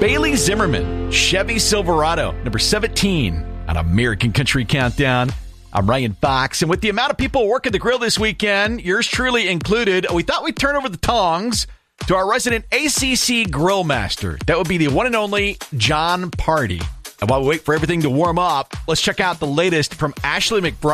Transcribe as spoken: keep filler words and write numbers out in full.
Bailey Zimmerman, Chevy Silverado, number seventeen on American Country Countdown. I'm Ryan Fox, and with the amount of people working the grill this weekend, yours truly included, we thought we'd turn over the tongs to our resident A C C grill master. That would be the one and only John Party. And while we wait for everything to warm up, let's check out the latest from Ashley McBride.